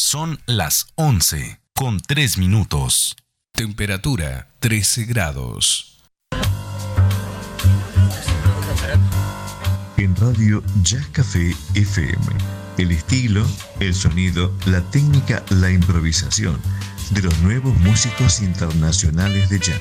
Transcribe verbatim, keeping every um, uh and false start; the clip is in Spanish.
Son las once con tres minutos. Temperatura trece grados. En Radio Jazz Café F M, el estilo, el sonido, la técnica, la improvisación de los nuevos músicos internacionales de jazz.